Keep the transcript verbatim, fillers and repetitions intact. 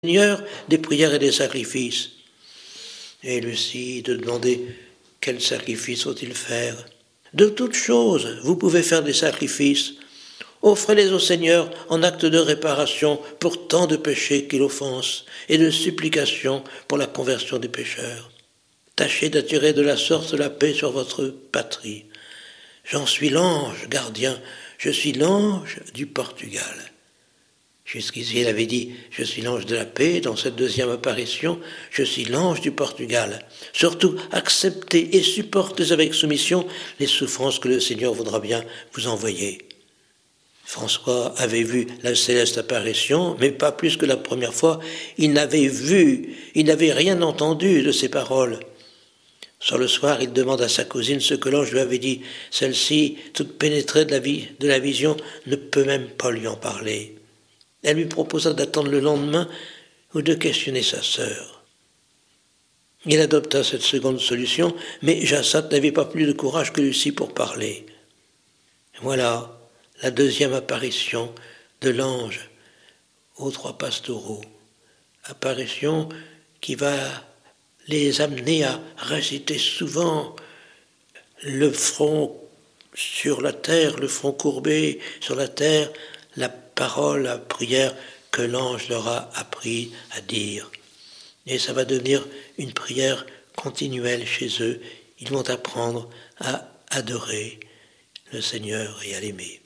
Seigneur des prières et des sacrifices. Et Lucie de demander quel sacrifice faut-il faire. De toutes choses, vous pouvez faire des sacrifices. Offrez-les au Seigneur en acte de réparation pour tant de péchés qu'il offense et de supplication pour la conversion des pécheurs. Tâchez d'attirer de la sorte la paix sur votre patrie. J'en suis l'ange gardien, je suis l'ange du Portugal. Jusqu'ici, il avait dit « Je suis l'ange de la paix ». Dans cette deuxième apparition, « Je suis l'ange du Portugal ». Surtout, acceptez et supportez avec soumission les souffrances que le Seigneur voudra bien vous envoyer. François avait vu la céleste apparition, mais pas plus que la première fois. Il n'avait vu, il n'avait rien entendu de ces paroles. Sur le soir, il demande à sa cousine ce que l'ange lui avait dit. Celle-ci, toute pénétrée de la, vie, de la vision, ne peut même pas lui en parler. Elle lui proposa d'attendre le lendemain ou de questionner sa sœur. Il adopta cette seconde solution, mais Jassat n'avait pas plus de courage que Lucie pour parler. Voilà la deuxième apparition de l'ange aux trois pastoraux. Apparition qui va les amener à réciter souvent le front sur la terre, le front courbé sur la terre, la parole, la prière que l'ange leur a appris à dire. Et ça va devenir une prière continuelle chez eux. Ils vont apprendre à adorer le Seigneur et à l'aimer.